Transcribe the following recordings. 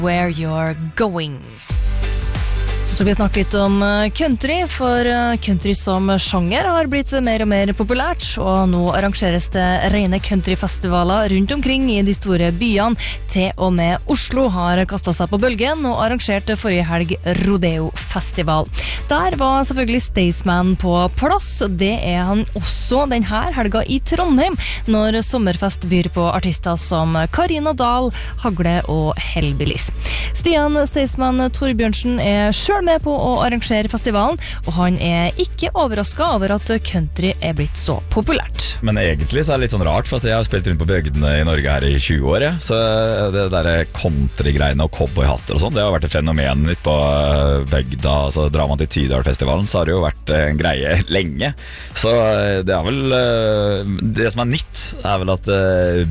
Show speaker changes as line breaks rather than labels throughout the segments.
Where You're Going. Så skal vi snakke litt om country, for country som sjanger har blitt mer og mer populært, og nå arrangeres det rene countryfestivaler rundt omkring i de store byene. Til og med Oslo har kastet seg på bølgen og arrangerte forrige helg Rodeo-festival. Der var selvfølgelig Staysman på plass, det er han også denne helga i Trondheim, når Sommerfest byr på artister som Karina Dahl, Hagle og Hellbillies. Stian Staysman Torbjørnsen er selv med på å arrangere festivalen, og han er ikke overrasket over at country er blitt så populært.
Men egentlig så er det litt sånn rart, for at jeg har spilt rundt på bygdene i Norge her i 20 år, ja. Så det der country-greiene og cowboyhatter og sånn, det har vært et fenomen litt på bygda. Så drar man til Tydal-festivalen, så har det jo vært en greie lenge. Så det er vel det som er nytt, er vel at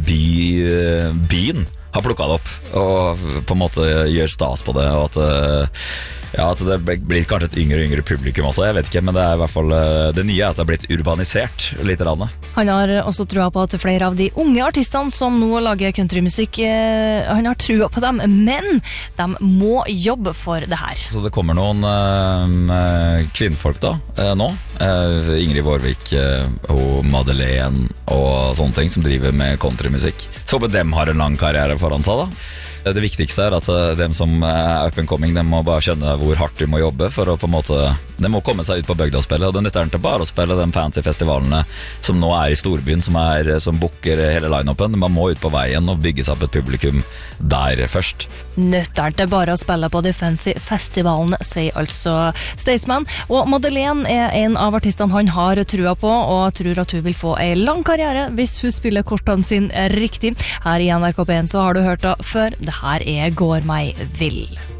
byen har plukket det opp og på en måte gjør stas på det, og at det blir kanskje et yngre og yngre publikum også, jeg vet ikke, men det er i hvert fall det nye er at det har blitt urbanisert litt rann.
Han har også trua på at flere av de unge artistene som nå lager countrymusikk, han har trua på dem, men de må jobbe for det her. Så
det kommer noen kvinnfolk da, nå, Ingrid Vårvik og Madeleine og sånne ting som driver med countrymusikk. Så håper dem har en lang karriere foran seg da. Det viktigste er at dem som er up and coming, de må bare skjønne hvor hardt de må jobbe for å på en måte, de må komme seg ut på bygda og spille, og det nytter ikke bare å spille de fancy festivalene som nå er i storbyen, som booker hele line-upen. Man må ut på veien og bygge seg opp et publikum der først.
Nytter ikke bare å spille på de fancy festivalene, sier altså Staysman, og Madeleine er en av artistene han har trua på, og tror at hun vil få en lang karriere hvis hun spiller kortene sin riktig. Her i NRK P1 så har du hørt det før. Det her er Går meg vill.